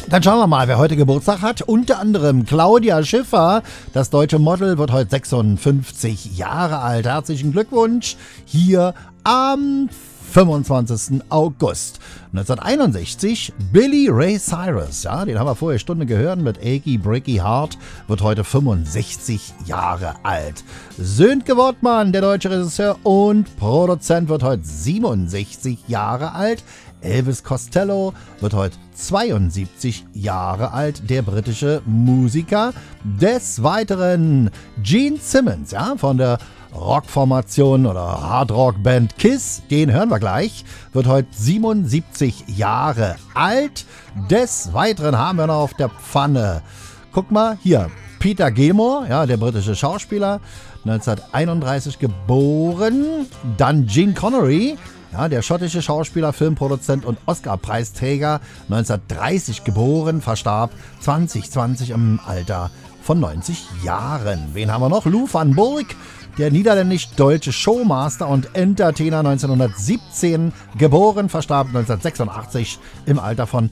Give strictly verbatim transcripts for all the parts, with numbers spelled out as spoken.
Dann schauen wir mal, wer heute Geburtstag hat. Unter anderem Claudia Schiffer. Das deutsche Model wird heute sechsundfünfzig Jahre alt. Herzlichen Glückwunsch hier am fünfundzwanzigsten August neunzehnhunderteinundsechzig. Billy Ray Cyrus, ja, den haben wir vorher Stunde gehört mit Achy Breaky Heart, wird heute fünfundsechzig Jahre alt. Sönke Wortmann, der deutsche Regisseur und Produzent, wird heute siebenundsechzig Jahre alt. Elvis Costello wird heute zweiundsiebzig Jahre alt, der britische Musiker. Des Weiteren Gene Simmons, ja, von der Rockformation oder Hardrock-Band Kiss, den hören wir gleich, wird heute siebenundsiebzig Jahre alt. Des Weiteren haben wir noch auf der Pfanne, guck mal, hier, Peter Gilmore, ja, der britische Schauspieler, neunzehnhunderteinunddreißig geboren. Dann Gene Connery, ja, der schottische Schauspieler, Filmproduzent und Oscar-Preisträger, neunzehnhundertdreißig geboren, verstarb zwanzig zwanzig im Alter von neunzig Jahren. Wen haben wir noch? Lou van Burg, der niederländisch-deutsche Showmaster und Entertainer, neunzehnhundertsiebzehn geboren, verstarb neunzehnhundertsechsundachtzig im Alter von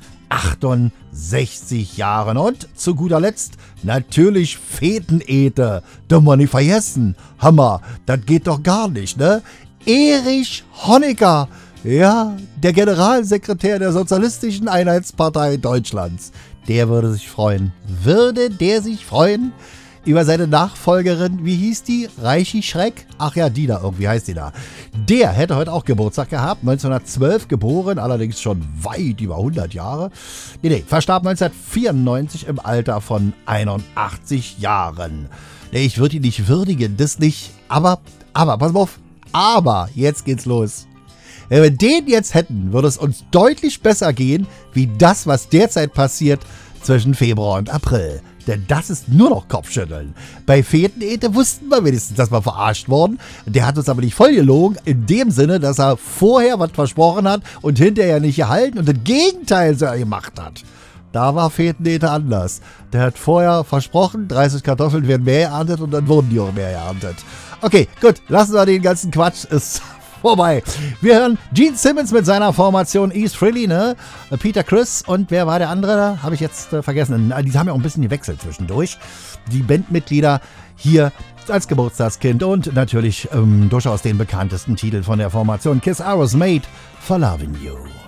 achtundsechzig Jahren. Und zu guter Letzt natürlich Fetenete. Da man nicht vergessen. Hammer, das geht doch gar nicht, ne? Erich Honecker, ja, der Generalsekretär der Sozialistischen Einheitspartei Deutschlands. Der würde sich freuen. Würde der sich freuen über seine Nachfolgerin, wie hieß die? Reichi Schreck? Ach ja, die da, irgendwie heißt die da. Der hätte heute auch Geburtstag gehabt, neunzehnhundertzwölf geboren, allerdings schon weit über hundert Jahre. Nee, nee, verstarb neunzehnhundertvierundneunzig im Alter von einundachtzig Jahren. Nee, ich würde ihn nicht würdigen, das nicht, aber, aber, pass mal auf, aber jetzt geht's los. Wenn wir den jetzt hätten, würde es uns deutlich besser gehen, wie das, was derzeit passiert zwischen Februar und April. Denn das ist nur noch Kopfschütteln. Bei Fetenete wussten wir wenigstens, dass wir verarscht wurden. Der hat uns aber nicht voll gelogen, in dem Sinne, dass er vorher was versprochen hat und hinterher nicht gehalten und das Gegenteil so gemacht hat. Da war Fetenete anders. Der hat vorher versprochen, dreißig Kartoffeln werden mehr geerntet und dann wurden die auch mehr geerntet. Okay, gut, lassen wir den ganzen Quatsch, ist vorbei. Wir hören Gene Simmons mit seiner Formation East Frehley, ne? Peter Criss und wer war der andere? Habe ich jetzt äh, vergessen. Die haben ja auch ein bisschen gewechselt zwischendurch. Die Bandmitglieder hier als Geburtstagskind und natürlich ähm, durchaus den bekanntesten Titel von der Formation Kiss I Was Made for Loving You.